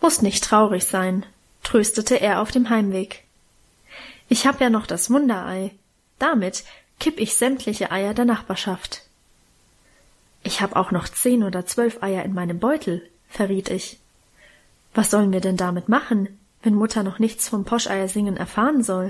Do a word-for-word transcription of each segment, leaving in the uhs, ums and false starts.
»Musst nicht traurig sein«, tröstete er auf dem Heimweg. »Ich hab ja noch das Wunderei. Damit kipp ich sämtliche Eier der Nachbarschaft.« »Ich hab auch noch zehn oder zwölf Eier in meinem Beutel«, verriet ich. »Was sollen wir denn damit machen, wenn Mutter noch nichts vom Poscheiersingen erfahren soll?«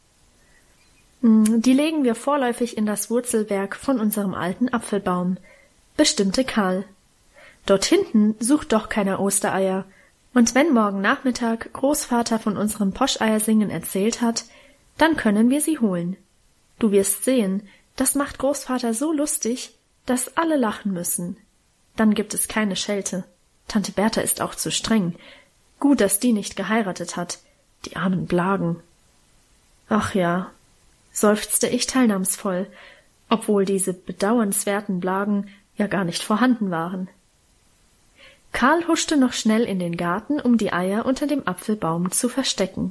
»Die legen wir vorläufig in das Wurzelwerk von unserem alten Apfelbaum«, bestimmte Karl. »Dort hinten sucht doch keiner Ostereier, und wenn morgen Nachmittag Großvater von unserem Poscheiersingen erzählt hat, dann können wir sie holen. Du wirst sehen, das macht Großvater so lustig, dass alle lachen müssen. Dann gibt es keine Schelte. Tante Bertha ist auch zu streng. Gut, dass die nicht geheiratet hat. Die armen Blagen.« »Ach ja«, seufzte ich teilnahmsvoll, obwohl diese bedauernswerten Blagen ja gar nicht vorhanden waren. Karl huschte noch schnell in den Garten, um die Eier unter dem Apfelbaum zu verstecken.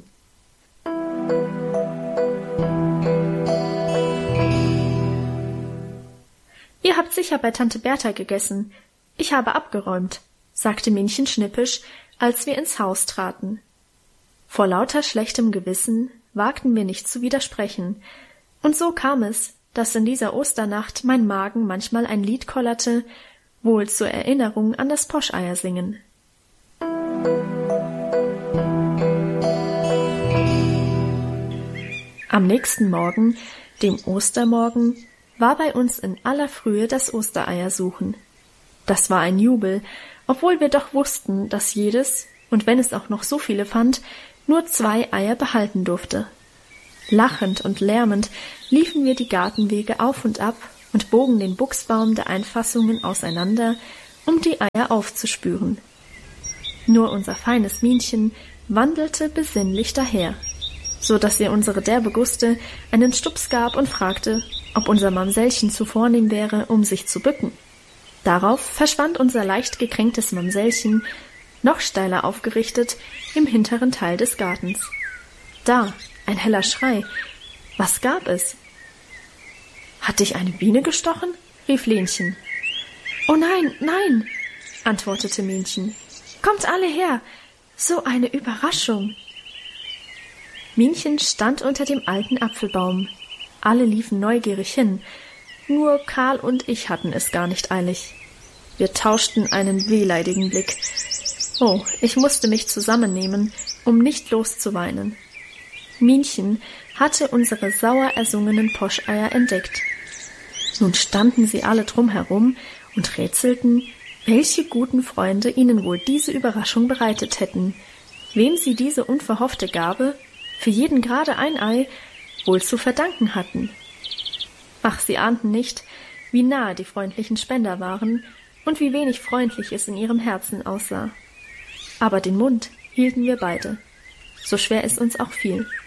»Ihr habt sicher bei Tante Bertha gegessen. Ich habe abgeräumt«, sagte Minchen schnippisch, als wir ins Haus traten. Vor lauter schlechtem Gewissen wagten wir nicht zu widersprechen, und so kam es, dass in dieser Osternacht mein Magen manchmal ein Lied kollerte, wohl zur Erinnerung an das Poscheiersingen. Am nächsten Morgen, dem Ostermorgen, war bei uns in aller Frühe das Ostereiersuchen. Das war ein Jubel, obwohl wir doch wussten, dass jedes, und wenn es auch noch so viele fand, nur zwei Eier behalten durfte. Lachend und lärmend liefen wir die Gartenwege auf und ab und bogen den Buchsbaum der Einfassungen auseinander, um die Eier aufzuspüren. Nur unser feines Minchen wandelte besinnlich daher, so dass ihr unsere derbe Guste einen Stups gab und fragte, ob unser Mamsellchen zu vornehm wäre, um sich zu bücken. Darauf verschwand unser leicht gekränktes Mamsellchen, noch steiler aufgerichtet, im hinteren Teil des Gartens. Da, ein heller Schrei. Was gab es? »Hat dich eine Biene gestochen?« rief Lenchen. »Oh nein, nein«, antwortete Minchen. »Kommt alle her! So eine Überraschung!« Minchen stand unter dem alten Apfelbaum. Alle liefen neugierig hin. Nur Karl und ich hatten es gar nicht eilig. Wir tauschten einen wehleidigen Blick. Oh, ich musste mich zusammennehmen, um nicht loszuweinen. Minchen hatte unsere sauer ersungenen Poscheier entdeckt. Nun standen sie alle drum herum und rätselten, welche guten Freunde ihnen wohl diese Überraschung bereitet hätten, wem sie diese unverhoffte Gabe, für jeden gerade ein Ei, wohl zu verdanken hatten. Ach, sie ahnten nicht, wie nahe die freundlichen Spender waren und wie wenig freundlich es in ihrem Herzen aussah. Aber den Mund hielten wir beide, so schwer es uns auch fiel.